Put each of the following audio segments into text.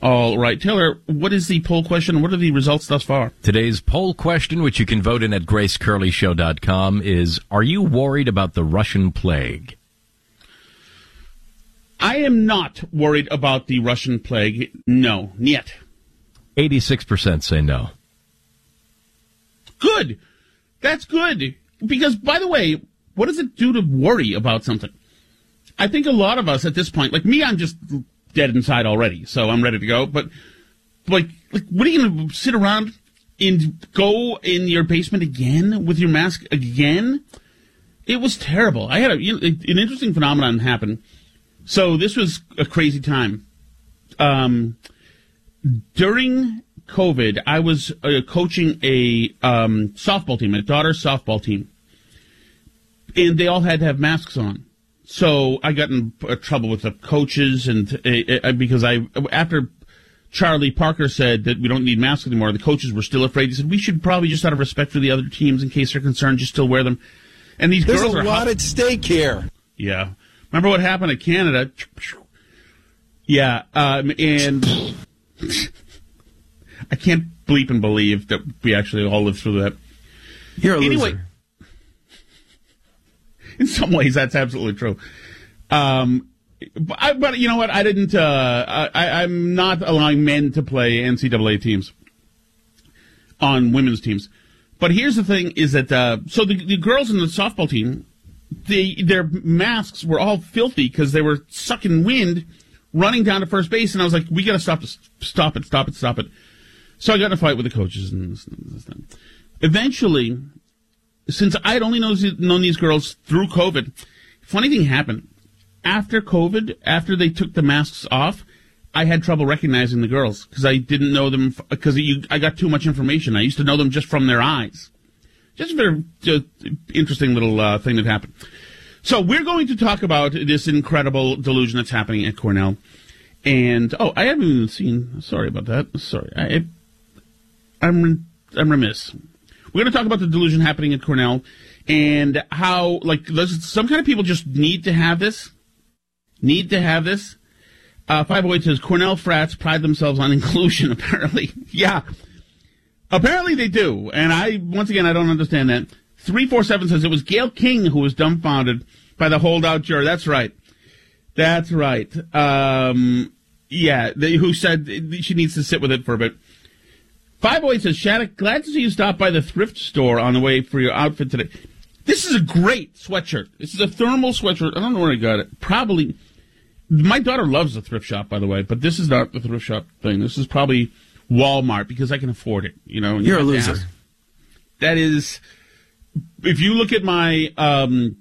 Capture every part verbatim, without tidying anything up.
All right. Taylor, what is the poll question? What are the results thus far? Today's poll question, which you can vote in at grace curley show dot com, is, are you worried about the Russian plague? I am not worried about the Russian plague. No, niet. eighty-six percent say no. Good. That's good. Because, by the way, what does it do to worry about something? I think a lot of us at this point, like me, I'm just dead inside already, so I'm ready to go. But, like, like what are you going to sit around and go in your basement again with your mask again? It was terrible. I had a, you know, an interesting phenomenon happen. So this was a crazy time. Um, during COVID, I was uh, coaching a um, softball team, a daughter's softball team, and they all had to have masks on. So I got in uh, trouble with the coaches, and uh, uh, because I, after Charlie Parker said that we don't need masks anymore, the coaches were still afraid. He said we should probably, just out of respect for the other teams, in case they're concerned, just still wear them. And these There's girls a are lot hot- at stake here. Yeah, remember what happened in Canada? Yeah, um, and I can't bleep and believe that we actually all lived through that. You're a anyway, loser. In some ways, that's absolutely true. Um, but, I, but you know what? I didn't. Uh, I, I'm not allowing men to play N C double A teams on women's teams. But here's the thing: is that uh, so the, the girls in the softball team, they their masks were all filthy because they were sucking wind, running down to first base, and I was like, "We got to stop this! Stop it! Stop it! Stop it!" So I got in a fight with the coaches and this, this thing. Eventually, since I had only known, known these girls through COVID, funny thing happened. After COVID, after they took the masks off, I had trouble recognizing the girls because I didn't know them, because I got too much information. I used to know them just from their eyes. Just a very just interesting little uh, thing that happened. So we're going to talk about this incredible delusion that's happening at Cornell. And, oh, I haven't even seen, sorry about that. Sorry. I, I'm, I'm remiss. We're going to talk about the delusion happening at Cornell and how, like, some kind of people just need to have this. Need to have this. Uh, five oh eight says, Cornell frats pride themselves on inclusion, apparently. Yeah. Apparently they do. And I, once again, I don't understand that. three four seven says, it was Gayle King who was dumbfounded by the holdout juror. That's right. That's right. Um, yeah, they, who said she needs to sit with it for a bit. five oh eight says, Shattuck, glad to see you stop by the thrift store on the way for your outfit today. This is a great sweatshirt. This is a thermal sweatshirt. I don't know where I got it. Probably. My daughter loves the thrift shop, by the way, but this is not the thrift shop thing. This is probably Walmart because I can afford it. You know, you're you a loser. Ask. That is, if you look at my um,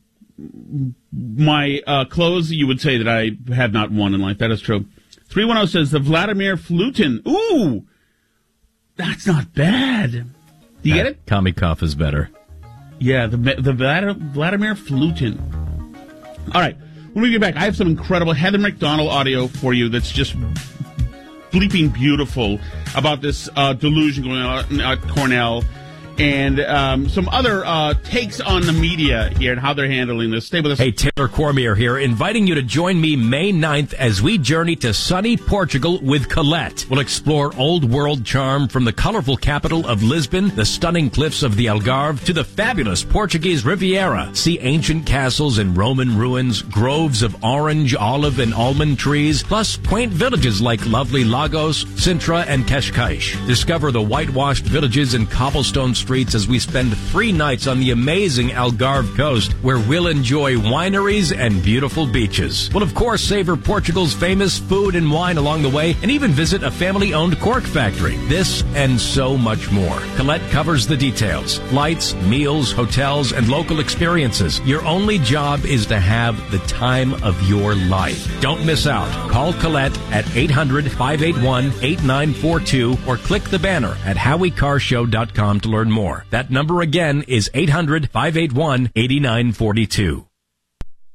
my uh, clothes, you would say that I have not won in life. That is true. three one zero says the Vladimir Flutin. Ooh, that's not bad. Do you get it? Kamikov is better. Yeah, the the Vladimir Flutin. All right. When we get back, I have some incredible Heather McDonald audio for you that's just bleeping beautiful about this uh, delusion going on at Cornell, and um, some other uh, takes on the media here and how they're handling this. Stay with us. Hey, Taylor Cormier here, inviting you to join me May ninth as we journey to sunny Portugal with Colette. We'll explore old world charm from the colorful capital of Lisbon, the stunning cliffs of the Algarve, to the fabulous Portuguese Riviera. See ancient castles and Roman ruins, groves of orange, olive, and almond trees, plus quaint villages like lovely Lagos, Sintra, and Cascais. Discover the whitewashed villages and cobblestone streets as we spend three nights on the amazing Algarve coast, where we'll enjoy wineries and beautiful beaches. We'll, of course, savor Portugal's famous food and wine along the way, and even visit a family-owned cork factory. This and so much more. Colette covers the details. Flights, meals, hotels, and local experiences. Your only job is to have the time of your life. Don't miss out. Call Colette at eight hundred, five eight one, eight nine four two or click the banner at howie car show dot com to learn more. That number again is eight hundred, five eight one, eight nine four two.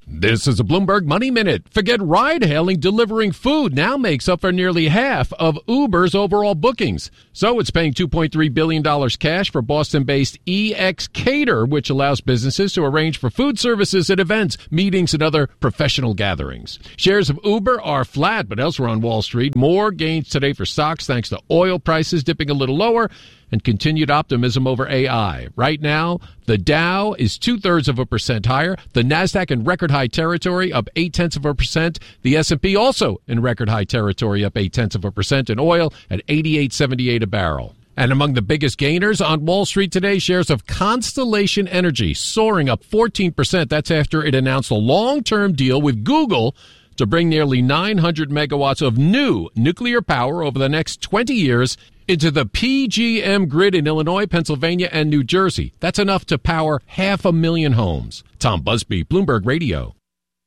This is a Bloomberg Money Minute. Forget ride-hailing, delivering food now makes up for nearly half of Uber's overall bookings. So it's paying two point three billion dollars cash for Boston-based eXcater, which allows businesses to arrange for food services at events, meetings, and other professional gatherings. Shares of Uber are flat, but elsewhere on Wall Street, more gains today for stocks thanks to oil prices dipping a little lower and continued optimism over A I. Right now, the Dow is two-thirds of a percent higher. The Nasdaq in record-high territory, up eight-tenths of a percent. The S and P also in record-high territory, up eight-tenths of a percent. And oil at eighty-eight seventy-eight a barrel. And among the biggest gainers on Wall Street today, shares of Constellation Energy soaring up fourteen percent. That's after it announced a long-term deal with Google to bring nearly nine hundred megawatts of new nuclear power over the next twenty years into the P G M grid in Illinois, Pennsylvania, and New Jersey. That's enough to power half a million homes. Tom Busby, Bloomberg Radio.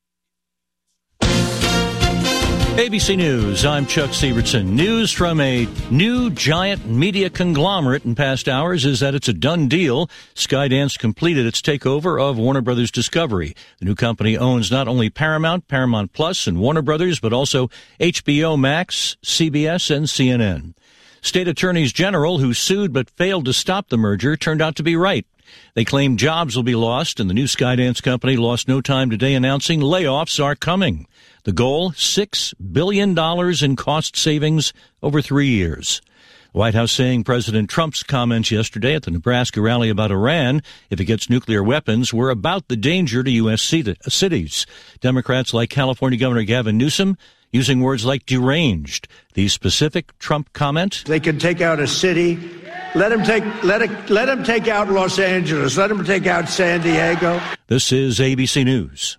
A B C News, I'm Chuck Sievertson. News from a new giant media conglomerate in past hours is that it's a done deal. Skydance completed its takeover of Warner Brothers Discovery. The new company owns not only Paramount, Paramount Plus, and Warner Brothers, but also H B O Max, C B S, and C N N. State attorneys general who sued but failed to stop the merger turned out to be right. They claim jobs will be lost, and the new Skydance company lost no time today announcing layoffs are coming. The goal, six billion dollars in cost savings over three years. The White House saying President Trump's comments yesterday at the Nebraska rally about Iran, if it gets nuclear weapons, were about the danger to U S cities. Democrats like California Governor Gavin Newsom using words like deranged. The specific Trump comment: they can take out a city. Let him take let it let him take out Los Angeles. Let him take out San Diego. This is A B C News.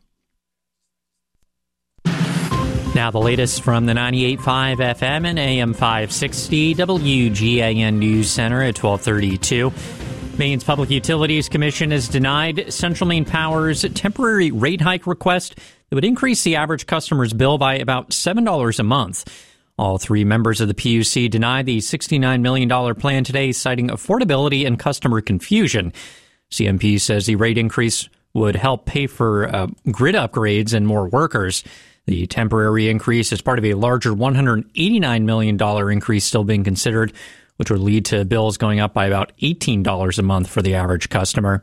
Now the latest from the ninety-eight point five F M and A M five sixty W G A N News Center at twelve thirty-two. Maine's Public Utilities Commission has denied Central Maine Power's temporary rate hike request that would increase the average customer's bill by about seven dollars a month. All three members of the P U C denied the sixty-nine million dollars plan today, citing affordability and customer confusion. C M P says the rate increase would help pay for uh, grid upgrades and more workers. The temporary increase is part of a larger one hundred eighty-nine million dollars increase still being considered, which would lead to bills going up by about eighteen dollars a month for the average customer.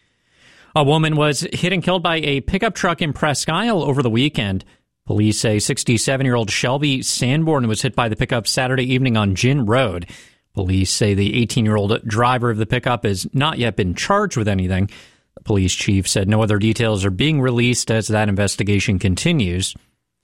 A woman was hit and killed by a pickup truck in Presque Isle over the weekend. Police say sixty-seven-year-old Shelby Sanborn was hit by the pickup Saturday evening on Gin Road. Police say the eighteen-year-old driver of the pickup has not yet been charged with anything. The police chief said no other details are being released as that investigation continues.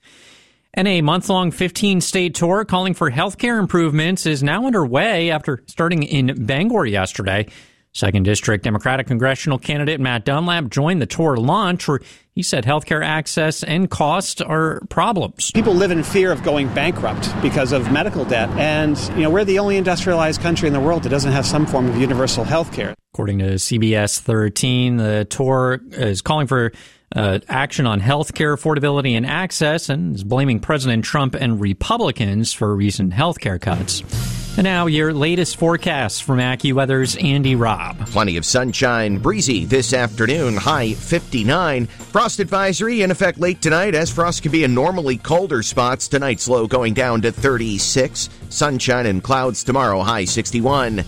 And a month-long fifteen-state tour calling for healthcare improvements is now underway after starting in Bangor yesterday. Second District Democratic congressional candidate Matt Dunlap joined the tour launch, where he said healthcare access and cost are problems. People live in fear of going bankrupt because of medical debt. And, you know, we're the only industrialized country in the world that doesn't have some form of universal healthcare. According to C B S thirteen, the tour is calling for uh, action on healthcare affordability and access and is blaming President Trump and Republicans for recent healthcare cuts. And now your latest forecast from AccuWeather's Andy Robb. Plenty of sunshine, breezy this afternoon, high fifty-nine. Frost advisory in effect late tonight, as frost can be in normally colder spots. Tonight's low going down to thirty-six. Sunshine and clouds tomorrow, high sixty-one.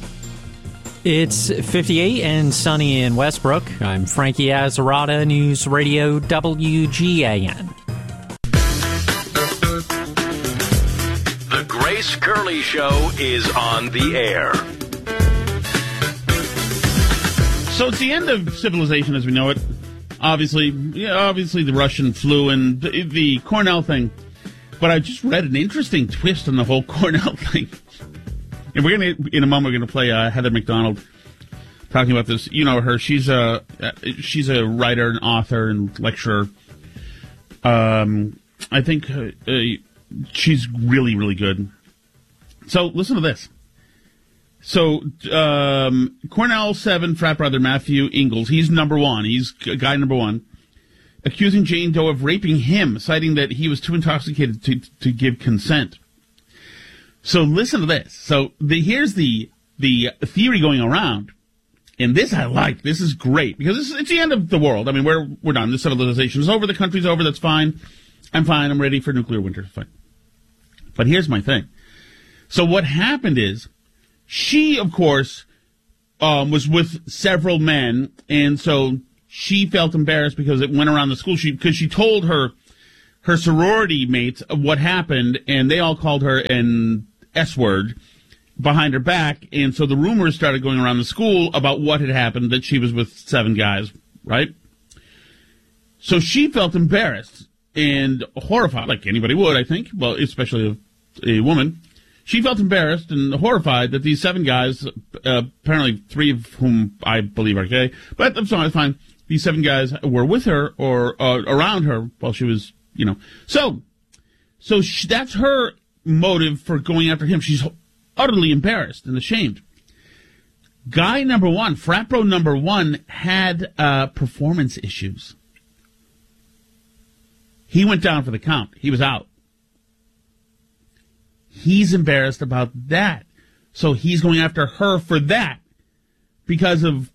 It's fifty-eight and sunny in Westbrook. I'm Frankie Azzarata, News Radio W G A N. The Grace Curley Show is on the air. So it's the end of civilization as we know it. Obviously, yeah, obviously the Russian flu and the, the Cornell thing. But I just read an interesting twist on the whole Cornell thing. And we're gonna, in a moment, we're gonna play uh, Heather McDonald talking about this. You know her; she's a uh, she's a writer and author and lecturer. Um, I think uh, uh, she's really, really good. So listen to this. So um, Cornell seven frat brother Matthew Ingalls, he's number one. He's guy number one, accusing Jane Doe of raping him, citing that he was too intoxicated to to give consent. So listen to this. So the, here's the the theory going around And this I like. This is great because this is, it's the end of the world. I mean, we're we're done. The civilization is over. The country's over. That's fine. I'm fine. I'm ready for nuclear winter. Fine. But here's my thing. So what happened is she, of course, um, was with several men, and so she felt embarrassed because it went around the school. She because she told her her sorority mates of what happened, and they all called her an S word behind her back, and so the rumors started going around the school about what had happened, that she was with seven guys, right? So she felt embarrassed and horrified, like anybody would, I think, well, especially a, a woman. She felt embarrassed and horrified that these seven guys, uh, apparently three of whom I believe are gay, but I'm sorry, fine, these seven guys were with her or uh, around her while she was, you know. So, so she, that's her motive for going after him. She's utterly embarrassed and ashamed. Guy number one, frat bro number one, had uh, performance issues. He went down for the count. He was out. He's embarrassed about that. So he's going after her for that because of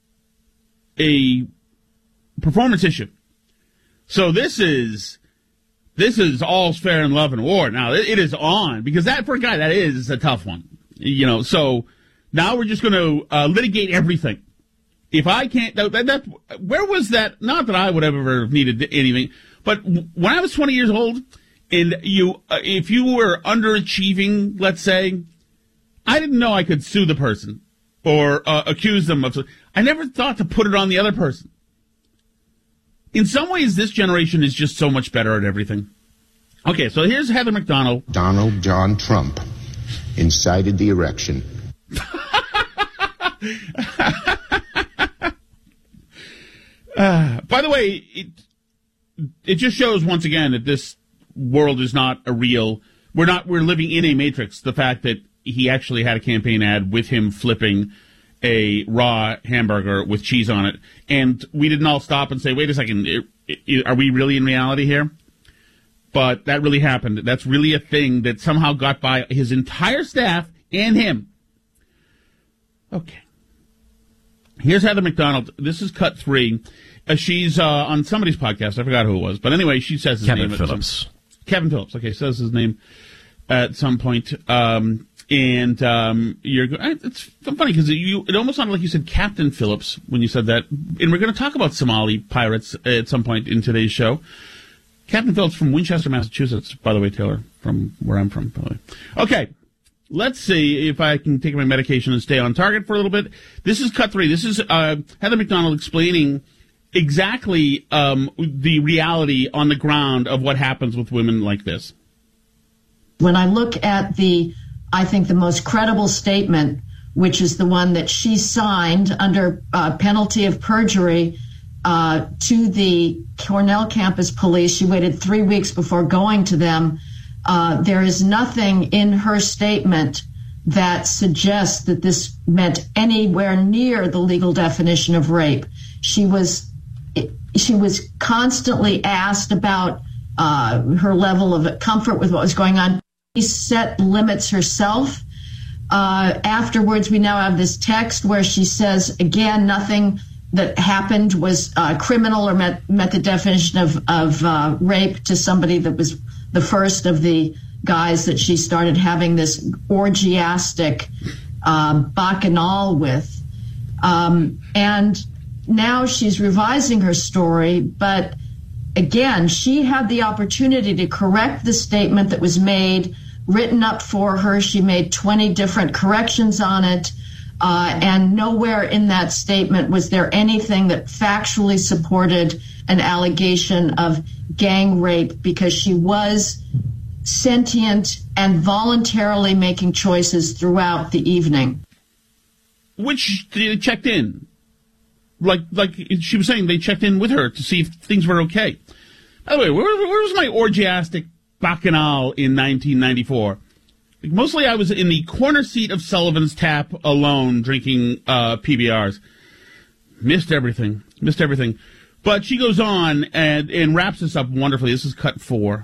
a performance issue. So this is this is all's fair in love and war. Now, it, it is on, because that, for a guy, that is a tough one. You know, so now we're just going to uh, litigate everything. If I can't, that, that, where was that? Not that I would have ever needed anything, but when I was twenty years old, and you, uh, if you were underachieving, let's say, I didn't know I could sue the person or uh, accuse them of. I never thought to put it on the other person. In some ways, this generation is just so much better at everything. Okay, so here's Heather McDonald. Donald John Trump incited the erection. uh, by the way, it it just shows once again that this world is not a real. We're not. We're living in a matrix. The fact that he actually had a campaign ad with him flipping a raw hamburger with cheese on it, and we didn't all stop and say, wait a second, it, it, are we really in reality here? But that really happened. That's really a thing that somehow got by his entire staff and him. Okay. Here's Heather McDonald. This is cut three. Uh, she's uh, on somebody's podcast. I forgot who it was. But anyway, she says his Kevin name. Kevin Phillips. Some, Kevin Phillips. Okay, says his name at some point. Um, and um, you're. It's funny because you. It almost sounded like you said Captain Phillips when you said that. And we're going to talk about Somali pirates at some point in today's show. Captain Phillips from Winchester, Massachusetts, by the way, Taylor, from where I'm from, by the way. Okay, let's see if I can take my medication and stay on target for a little bit. This is cut three. This is uh, Heather McDonald explaining exactly um, the reality on the ground of what happens with women like this. When I look at the, I think the most credible statement, which is the one that she signed under uh, penalty of perjury, Uh, to the Cornell campus police. She waited three weeks before going to them. Uh, there is nothing in her statement that suggests that this meant anywhere near the legal definition of rape. She was she was constantly asked about uh, her level of comfort with what was going on. She set limits herself. Uh, afterwards, we now have this text where she says, again, nothing that happened was uh, criminal or met, met the definition of, of uh, rape to somebody that was the first of the guys that she started having this orgiastic uh, bacchanal with. Um, and now she's revising her story, but again, she had the opportunity to correct the statement that was made, written up for her. She made twenty different corrections on it. Uh, and nowhere in that statement was there anything that factually supported an allegation of gang rape, because she was sentient and voluntarily making choices throughout the evening. Which they checked in. Like like she was saying, they checked in with her to see if things were okay. By the way, where, where was my orgiastic bacchanal in nineteen ninety-four? Mostly I was in the corner seat of Sullivan's Tap alone drinking uh, P B Rs. Missed everything. Missed everything. But she goes on and, and wraps this up wonderfully. This is cut four.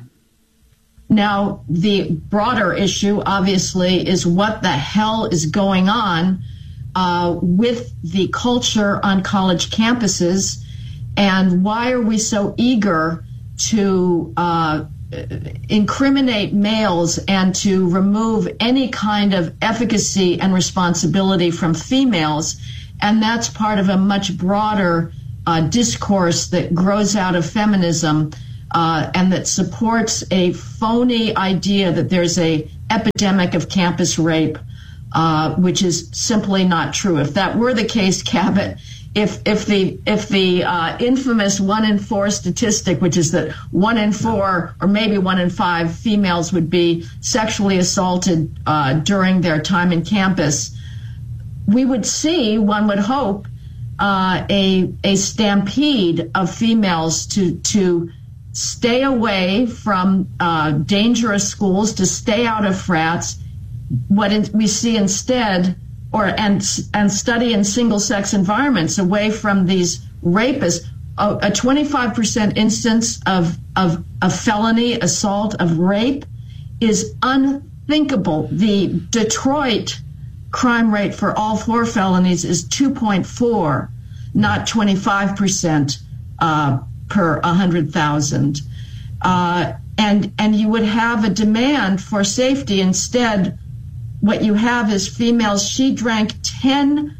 Now, the broader issue, obviously, is what the hell is going on uh, with the culture on college campuses, and why are we so eager to uh, incriminate males and to remove any kind of efficacy and responsibility from females? And that's part of a much broader uh, discourse that grows out of feminism uh, and that supports a phony idea that there's a epidemic of campus rape, uh, which is simply not true. If that were the case, Cabot, if if the if the uh, infamous one in four statistic, which is that one in four or maybe one in five females would be sexually assaulted uh, during their time in campus, we would see, one would hope, uh, a a stampede of females to to stay away from uh, dangerous schools, to stay out of frats. What in, we see instead, or and and study in single-sex environments, away from these rapists. A, a twenty-five percent instance of of a felony assault of rape is unthinkable. The Detroit crime rate for all four felonies is two point four, not twenty-five percent uh, per one hundred thousand. Uh, and and you would have a demand for safety. Instead, what you have is females. She drank ten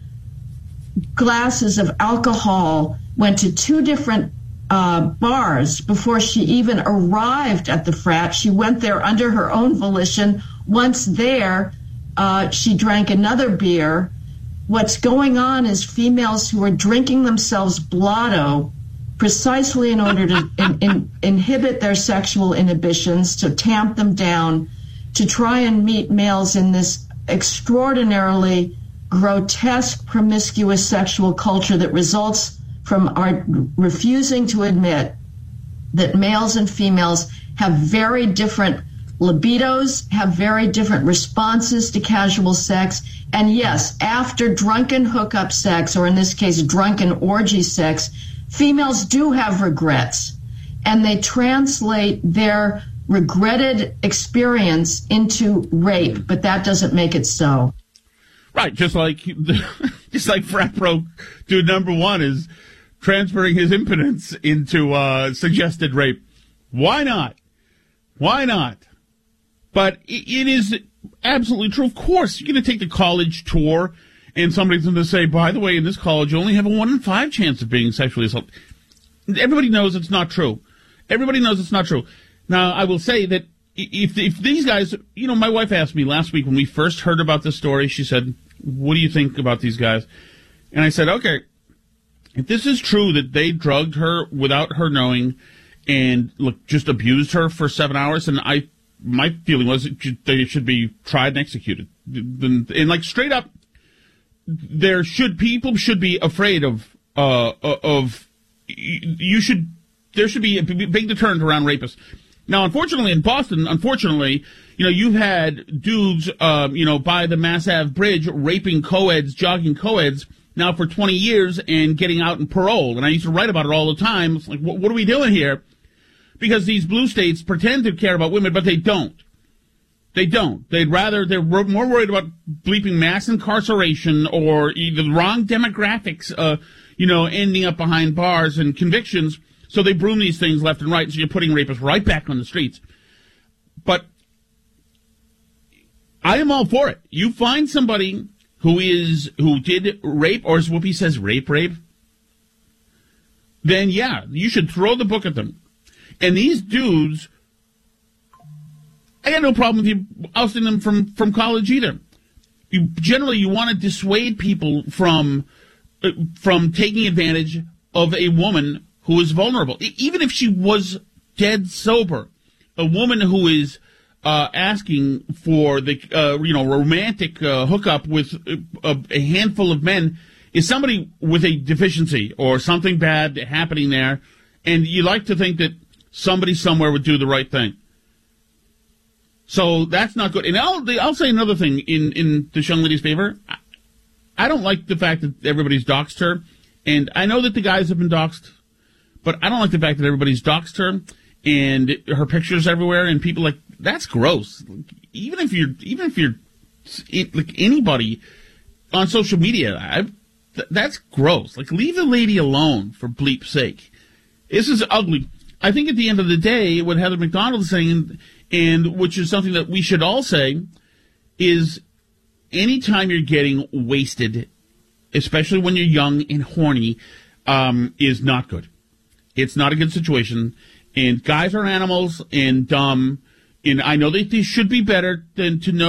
glasses of alcohol, went to two different uh, bars before she even arrived at the frat. She went there under her own volition. Once there, uh, she drank another beer. What's going on is females who are drinking themselves blotto precisely in order to in, in, inhibit their sexual inhibitions, to tamp them down, to try and meet males in this extraordinarily grotesque, promiscuous sexual culture that results from our refusing to admit that males and females have very different libidos, have very different responses to casual sex. And yes, after drunken hookup sex, or in this case, drunken orgy sex, females do have regrets, and they translate their regretted experience into rape, but that doesn't make it so. Right, just like just like frat bro dude number one is transferring his impotence into uh, suggested rape. Why not? Why not? But it, it is absolutely true. Of course, you're going to take the college tour, and somebody's going to say, by the way, in this college, you only have a one in five chance of being sexually assaulted. Everybody knows it's not true. Everybody knows it's not true. Now, I will say that if if these guys, you know, my wife asked me last week when we first heard about this story, she said, what do you think about these guys? And I said, okay, if this is true that they drugged her without her knowing and look, just abused her for seven hours, and I, my feeling was they should be tried and executed. And, and like straight up, there should, people should be afraid of, uh, of, you should, there should be a big deterrent around rapists. Now, unfortunately, in Boston, unfortunately, you know, you've had dudes, um, you know, by the Mass Ave Bridge raping co-eds, jogging co-eds now for twenty years and getting out in parole. And I used to write about it all the time. It's like, what, what are we doing here? Because these blue states pretend to care about women, but they don't. They don't. They'd rather, they're more worried about bleeping mass incarceration or the wrong demographics, uh, you know, ending up behind bars and convictions. So they broom these things left and right, so you're putting rapists right back on the streets. But I am all for it. You find somebody who is who did rape, or as Whoopi says, rape, rape, then yeah, you should throw the book at them. And these dudes, I got no problem with you ousting them from, from college either. You, generally, you want to dissuade people from uh, from taking advantage of a woman who is vulnerable. Even if she was dead sober, a woman who is uh, asking for the uh, you know romantic uh, hookup with a, a handful of men is somebody with a deficiency or something bad happening there, and you like to think that somebody somewhere would do the right thing. So that's not good. And I'll I'll say another thing in in this young lady's favor. I, I don't like the fact that everybody's doxed her, and I know that the guys have been doxed. But I don't like the fact that everybody's doxed her and her pictures everywhere, and people like, that's gross. Even if you're, even if you're, like anybody, on social media. I, th- that's gross. Like, leave the lady alone, for bleep's sake. This is ugly. I think at the end of the day, what Heather McDonald is saying, and which is something that we should all say, is anytime you're getting wasted, especially when you're young and horny, um, is not good. It's not a good situation. And guys are animals and dumb. And I know that they should be better than to know